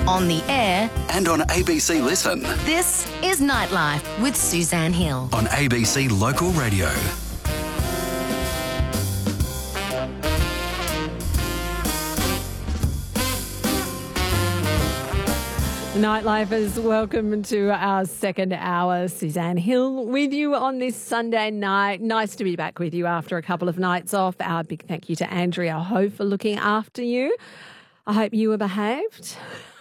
on the air, and on ABC Listen. this is Nightlife with Suzanne Hill. On ABC Local Radio. Nightlifers, welcome to our second hour. Suzanne Hill with you on this Sunday night. Nice to be back with you after a couple of nights off. Our big thank you to Andrea Ho for looking after you. I hope you were behaved.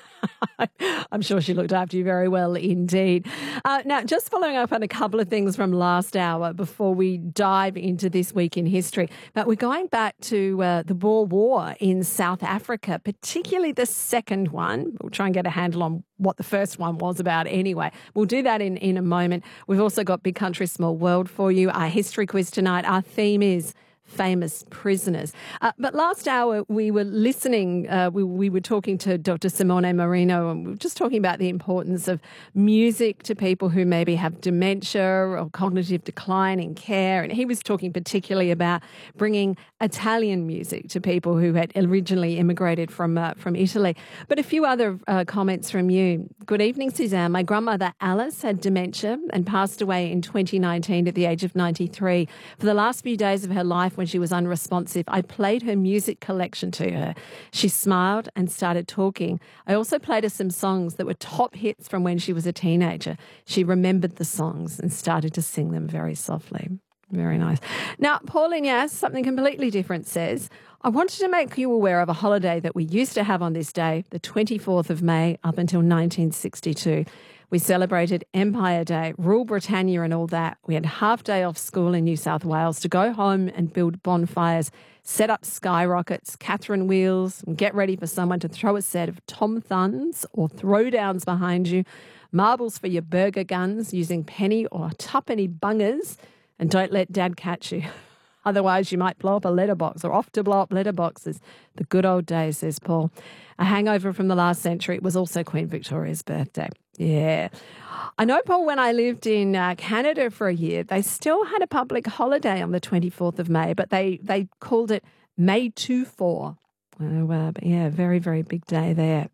I'm sure she looked after you very well indeed. Now, just following up on a couple of things from last hour before we dive into this week in history, but we're going back to the Boer War in South Africa, particularly the second one. We'll try and get a handle on what the first one was about anyway. We'll do that in a moment. We've also got Big Country, Small World for you. Our history quiz tonight, our theme is famous prisoners. But last hour we were listening, we were talking to Dr. Simone Marino, and we were just talking about the importance of music to people who maybe have dementia or cognitive decline in care. And he was talking particularly about bringing Italian music to people who had originally immigrated from Italy. But a few other comments from you. Good evening, Suzanne. My grandmother Alice had dementia and passed away in 2019 at the age of 93. For the last few days of her life, when she was unresponsive, I played her music collection to her. She smiled and started talking. I also played her some songs that were top hits from when she was a teenager. She remembered the songs and started to sing them very softly. Very nice. Now, Pauline Yass, something completely different, says, I wanted to make you aware of a holiday that we used to have on this day, the 24th of May, up until 1962. We celebrated Empire Day, Rule Britannia and all that. We had half day off school in New South Wales to go home and build bonfires, set up skyrockets, Catherine wheels, and get ready for someone to throw a set of Tom Thuns or throwdowns behind you, marbles for your burger guns using penny or tuppenny bungers, and don't let Dad catch you. Otherwise, you might blow up a letterbox or off to blow up letterboxes. The good old days, says Paul. A hangover from the last century. It was also Queen Victoria's birthday. Yeah. I know, Paul, when I lived in Canada for a year, they still had a public holiday on the 24th of May, but they called it May 24. But yeah, very, very big day there.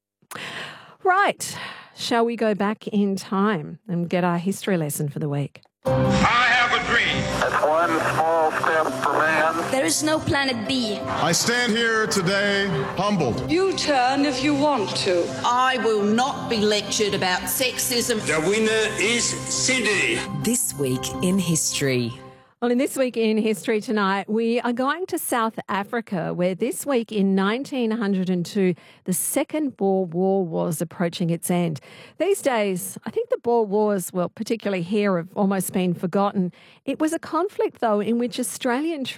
Right. Shall we go back in time and get our history lesson for the week? I have a dream. It's one small step for man. There is no planet B. I stand here today humbled. You turn if you want to. I will not be lectured about sexism. The winner is Sydney. This week in history. Well, in This Week in History tonight, we are going to South Africa, where this week in 1902, the Second Boer War was approaching its end. These days, I think the Boer Wars, well, particularly here, have almost been forgotten. It was a conflict, though, in which Australian